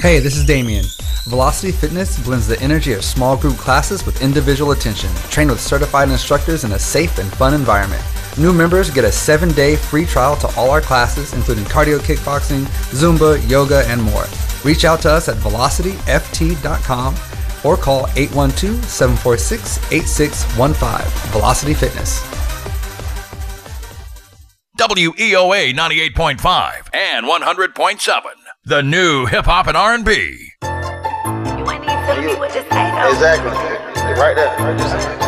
Hey, this is Damien. Velocity Fitness blends the energy of small group classes with individual attention, trained with certified instructors in a safe and fun environment. New members get a 7-day free trial to all our classes, including cardio kickboxing, Zumba, yoga, and more. Reach out to us at velocityft.com or call 812-746-8615. Velocity Fitness. WEOA 98.5 and 100.7. The new hip hop and R&B. You ain't need to tell me what to say though. Exactly. Right there. Right there.